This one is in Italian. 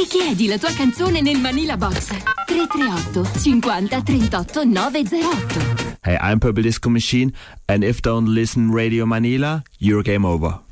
Richiedi la tua canzone nel Manila Box 338 50 38 908. Hey, I'm Purple Disco Machine, and if don't listen Radio Manila, you're game over.